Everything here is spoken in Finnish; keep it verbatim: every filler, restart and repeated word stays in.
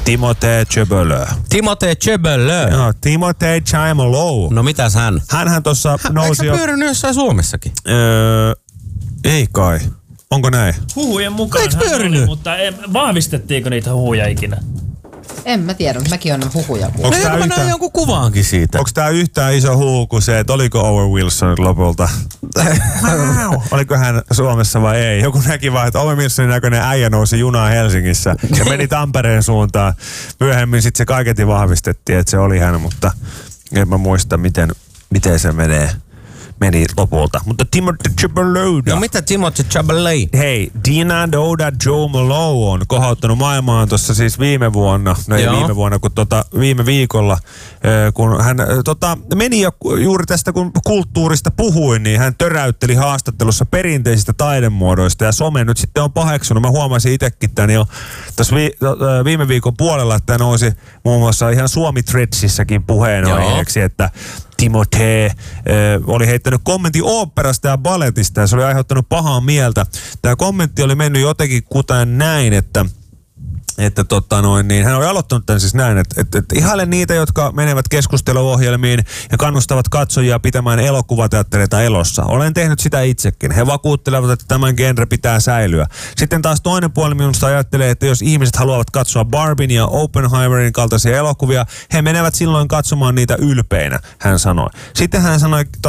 Timothée Chalamet. Timothée Chalamet. Joo, Timothée Chalamet. No mitäs hän? Hänhän tossa nousi jo... Eikö pyörinyt jossain Suomessakin? Öö, ei kai. Onko näin? Huhujen mukaan hän oli, mutta en, vahvistettiinko niitä huhuja ikinä? En mä tiedä, mäkin on huhuja kuullut. No mä näin jonkun kuvaankin siitä. Onko tää yhtään iso huhu kuin se, että oliko Owen Wilson lopulta? Oliko hän Suomessa vai ei? Joku näki vaan, että Owen Wilsonin näköinen äijä nousi junaan Helsingissä ja meni Tampereen suuntaan. Myöhemmin sitten se kaiketi vahvistettiin, että se oli hän, mutta en mä muista, miten, miten se menee. Meni lopulta. Mutta Timothée Chalamet. No mitä Timothée Chalamet? Hei, Dina Doda Joe Malone on kohauttanut maailmaan tuossa siis viime vuonna. No ei Joo. viime vuonna, kun tota, viime viikolla, kun hän tota, meni jo juuri tästä, kun kulttuurista puhuin, niin hän töräytteli haastattelussa perinteisistä taidemuodoista ja some nyt sitten on paheksunut. Mä huomasin itsekin tämän jo tässä vi, viime viikon puolella, että nousi muun muassa ihan Suomi-Threadsissäkin puheenaiheeksi, että Timothée äh, oli heittänyt kommentin oopperasta ja balletista ja se oli aiheuttanut pahaa mieltä. Tämä kommentti oli mennyt jotenkin kuten näin, että että tota noin, niin hän oli aloittanut tämän siis näin, että, että, että ihaile niitä, jotka menevät keskusteluohjelmiin ja kannustavat katsojia pitämään elokuvateattereita elossa. Olen tehnyt sitä itsekin. He vakuuttelevat, että tämän genre pitää säilyä. Sitten taas toinen puoli minusta ajattelee, että jos ihmiset haluavat katsoa Barbien ja Oppenheimerin kaltaisia elokuvia, he menevät silloin katsomaan niitä ylpeinä, hän sanoi. Sitten hän sanoi